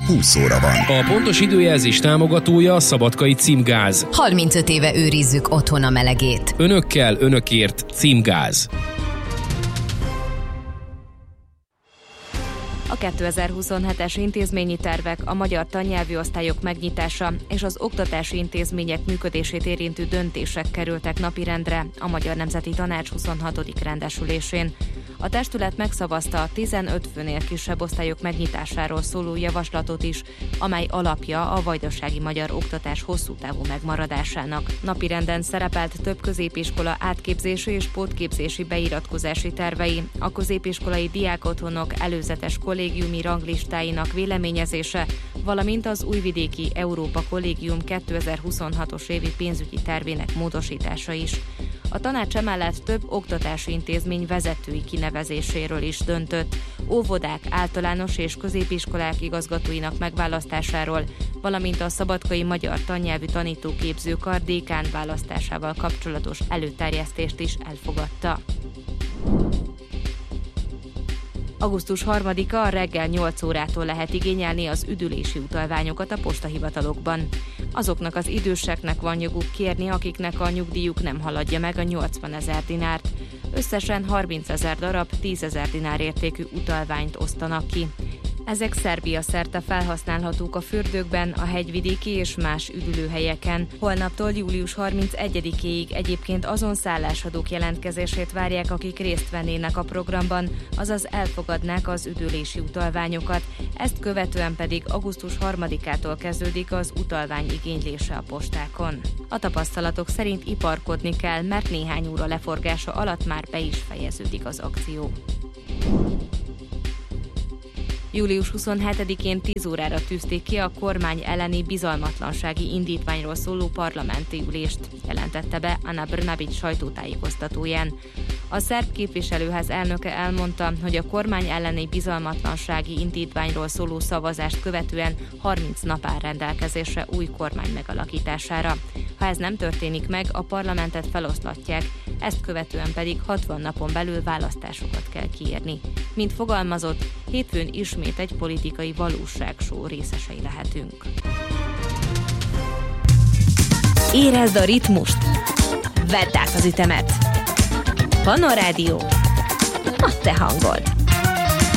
20 óra van. A pontos időjelzés támogatója a Szabadkai Címgáz. 35 éve őrizzük otthon a melegét. Önökkel, önökért Címgáz. A 2027-es intézményi tervek, a magyar tannyelvű osztályok megnyitása és az oktatási intézmények működését érintő döntések kerültek napirendre a Magyar Nemzeti Tanács 26. rendesülésén. A testület megszavazta a 15 főnél kisebb osztályok megnyitásáról szóló javaslatot is, amely alapja a vajdasági magyar oktatás hosszú távú megmaradásának. Napirenden szerepelt több középiskola átképzési és pótképzési beiratkozási tervei, a középiskolai diákotthonok előzetes kollégiumi ranglistáinak véleményezése, valamint az újvidéki Európa Kollégium 2026-os évi pénzügyi tervének módosítása is. A tanács emellett több oktatási intézmény vezetői kinevezéséről is döntött, óvodák, általános és középiskolák igazgatóinak megválasztásáról, valamint a Szabadkai Magyar Tannyelvű Tanítóképzőkar dékán választásával kapcsolatos előterjesztést is elfogadta. Augusztus 3-a reggel 8 órától lehet igényelni az üdülési utalványokat a postahivatalokban. Azoknak az időseknek van joguk kérni, akiknek a nyugdíjuk nem haladja meg a 80 000 dinárt. Összesen 30 000 darab 10 000 dinár értékű utalványt osztanak ki. Ezek Szerbia szerte felhasználhatók a fürdőkben, a hegyvidéki és más üdülőhelyeken. Holnaptól július 31-ig egyébként azon szállásadók jelentkezését várják, akik részt vennének a programban, azaz elfogadnák az üdülési utalványokat. Ezt követően pedig augusztus 3-ától kezdődik az utalvány igénylése a postákon. A tapasztalatok szerint iparkodni kell, mert néhány óra leforgása alatt már be is fejeződik az akció. Július 27-én 10 órára tűzték ki a kormány elleni bizalmatlansági indítványról szóló parlamenti ülést, jelentette be Ana Brnabić sajtótájékoztatóján. A szerb képviselőház elnöke elmondta, hogy a kormány elleni bizalmatlansági indítványról szóló szavazást követően 30 nap áll rendelkezésre új kormány megalakítására. Ha ez nem történik meg, a parlamentet feloszlatják, ezt követően pedig 60 napon belül választásokat kell kiírni. Mint fogalmazott, hétfőn ismét egy politikai valóságshow részesei lehetünk. Érezd a ritmust! Vedd át az ütemet! Panna Rádió, a te hangod!